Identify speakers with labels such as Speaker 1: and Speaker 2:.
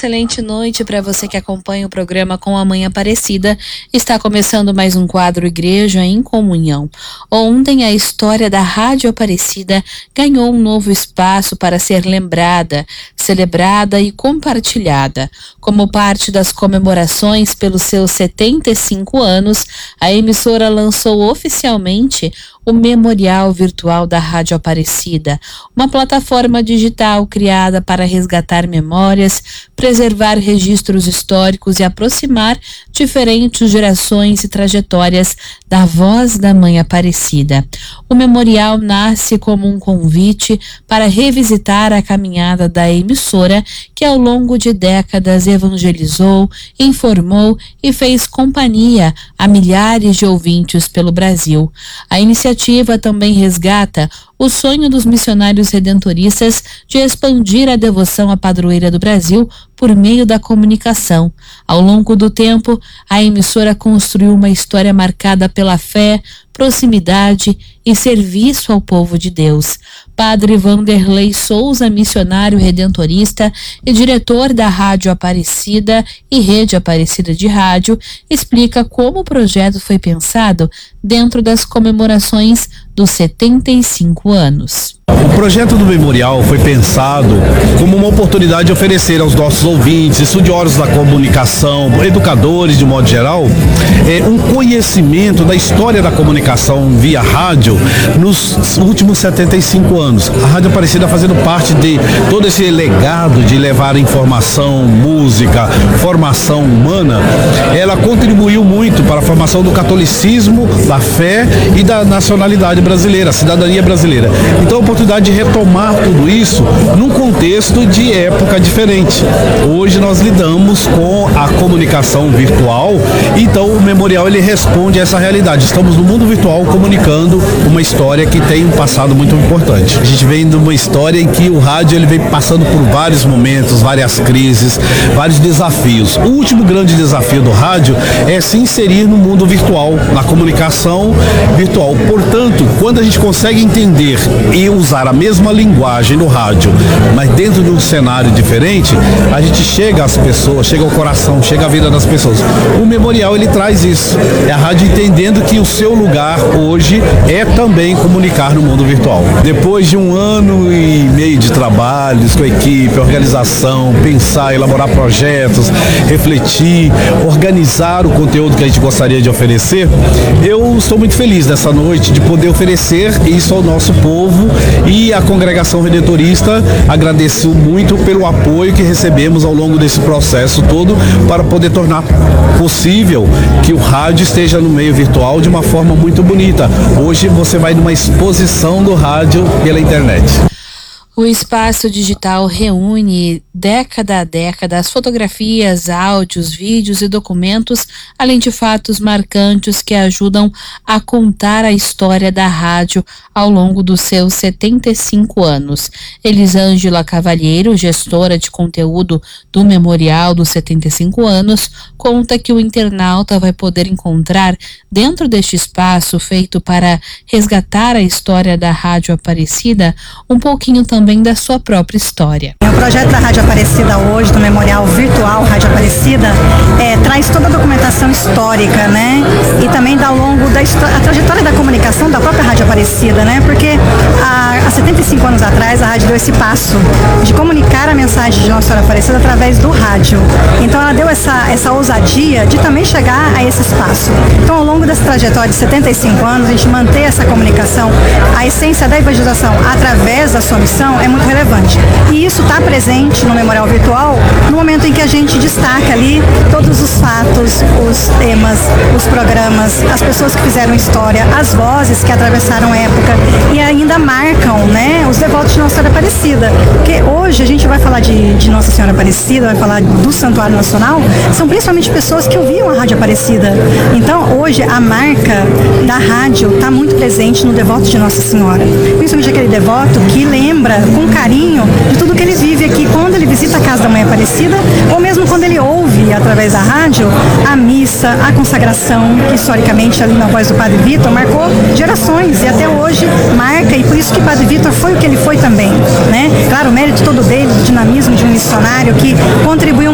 Speaker 1: excelente noite para você que acompanha o programa Com a Mãe Aparecida. Está começando mais um quadro Igreja em Comunhão. Ontem a história da Rádio Aparecida ganhou um novo espaço para ser lembrada, celebrada e compartilhada. Como parte das comemorações pelos seus 75 anos, a emissora lançou oficialmente o Memorial Virtual da Rádio Aparecida, uma plataforma digital criada para resgatar memórias, preservar registros históricos e aproximar diferentes gerações e trajetórias da voz da Mãe Aparecida. O memorial nasce como um convite para revisitar a caminhada da emissora que ao longo de décadas evangelizou, informou e fez companhia a milhares de ouvintes pelo Brasil. A iniciativa também resgata o sonho dos missionários redentoristas de expandir a devoção à padroeira do Brasil por meio da comunicação. Ao longo do tempo, a emissora construiu uma história marcada pela fé, proximidade e serviço ao povo de Deus. Padre Vanderlei Souza, missionário redentorista e diretor da Rádio Aparecida e Rede Aparecida de Rádio, explica como o projeto foi pensado dentro das comemorações dos 75 anos.
Speaker 2: O projeto do Memorial foi pensado como uma oportunidade de oferecer aos nossos ouvintes, estudiosos da comunicação, educadores de modo geral, um conhecimento da história da comunicação via rádio nos últimos 75 anos. A Rádio Aparecida fazendo parte de todo esse legado de levar informação, música, formação humana, ela contribuiu muito para a formação do catolicismo, da fé e da nacionalidade brasileira, a cidadania brasileira. Então, a oportunidade de retomar tudo isso num contexto de época diferente. Hoje nós lidamos com a comunicação virtual, então o Memorial ele responde a essa realidade. Estamos no mundo virtual comunicando uma história que tem um passado muito importante. A gente vem de uma história em que o rádio ele vem passando por vários momentos, várias crises, vários desafios. O último grande desafio do rádio é se inserir no mundo virtual, na comunicação virtual. Portanto, quando a gente consegue entender e usar a mesma linguagem no rádio, mas dentro de um cenário diferente, a gente chega às pessoas, chega ao coração, chega à vida das pessoas. O Memorial ele traz isso. É a rádio entendendo que o seu lugar hoje é também comunicar no mundo virtual. Depois de 1 ano e meio de trabalhos com a equipe, organização, pensar, elaborar projetos, refletir, organizar o conteúdo que a gente gostaria de oferecer, eu estou muito feliz nessa noite de poder oferecer isso ao nosso povo, e a congregação redentorista agradeceu muito pelo apoio que recebemos ao longo desse processo todo para poder tornar possível que o rádio esteja no meio virtual de uma forma muito bonita. Hoje você vai numa exposição do rádio pela internet.
Speaker 1: O espaço digital reúne, década a década, as fotografias, áudios, vídeos e documentos, além de fatos marcantes que ajudam a contar a história da rádio ao longo dos seus 75 anos. Elisângela Cavalheiro, gestora de conteúdo do Memorial dos 75 anos, conta que o internauta vai poder encontrar dentro deste espaço feito para resgatar a história da Rádio Aparecida um pouquinho também da sua própria história.
Speaker 3: O projeto da Rádio Aparecida hoje, do Memorial Virtual Rádio Aparecida, traz toda a documentação histórica, né? E também dá ao longo da a trajetória da comunicação da própria Rádio Aparecida, né? Porque há 75 anos atrás a rádio deu esse passo de comunicar a mensagem de Nossa Senhora Aparecida através do rádio. Então ela deu essa ousadia de também chegar a esse espaço. Então ao longo dessa trajetória de 75 anos, a gente manter essa comunicação, a essência da evangelização através da sua missão é muito relevante. E isso está presente no Memorial Virtual no momento em que a gente destaca ali todos os fatos, os temas, os programas, as pessoas que fizeram história, as vozes que atravessaram a época e ainda marcam, né, os devotos de Nossa Senhora Aparecida. Porque hoje a gente vai falar de Nossa Senhora Aparecida, vai falar do Santuário Nacional, são principalmente pessoas que ouviam a Rádio Aparecida. Então hoje a marca da rádio está muito presente no devoto de Nossa Senhora. Principalmente aquele devoto que lembra com carinho de tudo que ele vive aqui quando ele visita a casa da Mãe Aparecida, ou mesmo quando ele ouve através da rádio a missa, a consagração, que historicamente ali na voz do Padre Vitor marcou gerações e até hoje marca, e por isso que Padre Vitor foi o que ele foi também, né? Claro, o mérito todo dele, do dinamismo de um missionário que contribuiu